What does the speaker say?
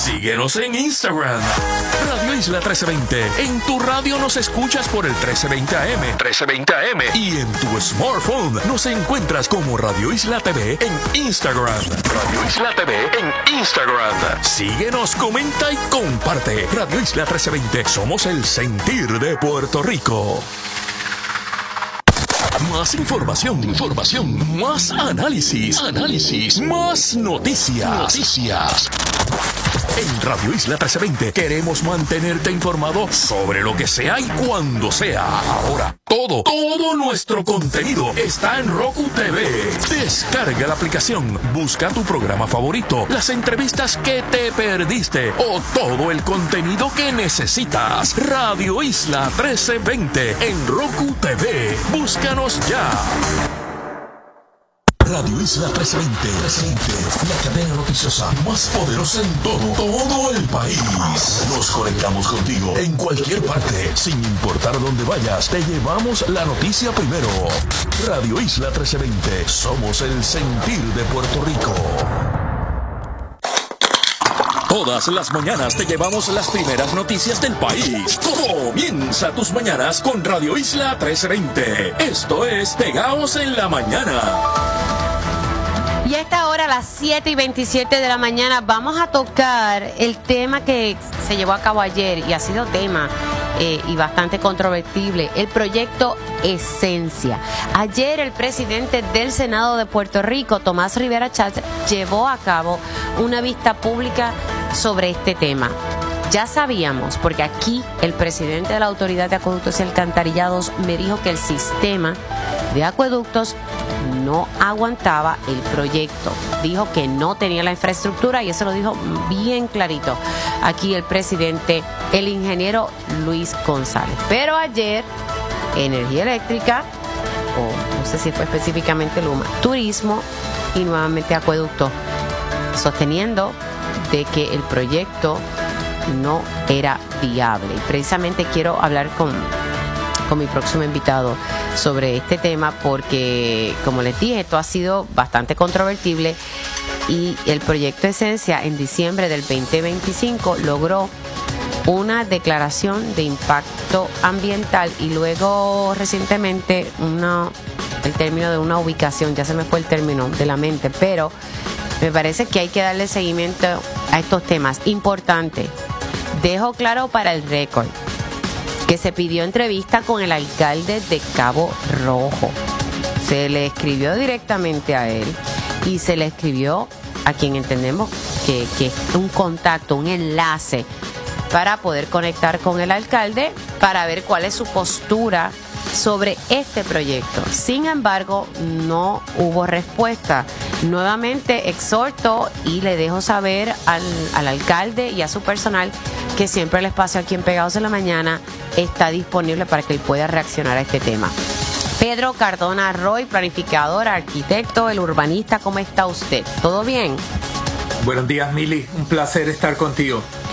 Síguenos en Instagram. Radio Isla 1320. En tu radio nos escuchas por el 1320 AM. 1320 AM. Y en tu smartphone nos encuentras como Radio Isla TV en Instagram. Radio Isla TV en Instagram. Síguenos, comenta y comparte. Radio Isla 1320. Somos el sentir de Puerto Rico. Más información, más análisis, más noticias. En Radio Isla 1320 queremos mantenerte informado sobre lo que sea y cuando sea. Ahora, todo nuestro contenido está en Roku TV. Descarga la aplicación, busca tu programa favorito, las entrevistas que te perdiste o todo el contenido que necesitas. Radio Isla 1320 en Roku TV. Búscanos ya. Radio Isla 1320, la cadena noticiosa más poderosa en todo el país. Nos conectamos contigo en cualquier parte, sin importar dónde vayas. Te llevamos la noticia primero. Radio Isla 1320, somos el sentir de Puerto Rico. Todas las mañanas te llevamos las primeras noticias del país. Comienza tus mañanas con Radio Isla 1320. Esto es Pegaos en la Mañana. Y a esta hora, a las 7:27 de la mañana, vamos a tocar el tema que se llevó a cabo ayer y ha sido tema y bastante controvertible, el proyecto Esencia. Ayer el presidente del Senado de Puerto Rico, Tomás Rivera Chatz, llevó a cabo una vista pública sobre este tema. Ya sabíamos, porque aquí el presidente de la Autoridad de Acueductos y Alcantarillados me dijo que el sistema de acueductos no aguantaba el proyecto. Dijo que no tenía la infraestructura y eso lo dijo bien clarito aquí el presidente, el ingeniero Luis González. Pero ayer, Energía Eléctrica, o no sé si fue específicamente Luma, Turismo y nuevamente Acueducto, sosteniendo de que el proyecto no era viable. Y precisamente quiero hablar con mi próximo invitado sobre este tema porque, como les dije, esto ha sido bastante controvertible y el proyecto Esencia en diciembre del 2025 logró una declaración de impacto ambiental y luego recientemente el término de una ubicación, ya se me fue el término de la mente, pero me parece que hay que darle seguimiento a estos temas. Importante, dejo claro para el récord que se pidió entrevista con el alcalde de Cabo Rojo. Se le escribió directamente a él y se le escribió a quien entendemos que es un contacto, un enlace para poder conectar con el alcalde para ver cuál es su postura sobre este proyecto. Sin embargo, no hubo respuesta. Nuevamente exhorto y le dejo saber al alcalde y a su personal que siempre el espacio aquí en Pegados en la Mañana está disponible para que él pueda reaccionar a este tema. Pedro Cardona Roy, planificador, arquitecto, el urbanista, ¿cómo está usted? ¿Todo bien? Buenos días, Mili. Un placer estar contigo.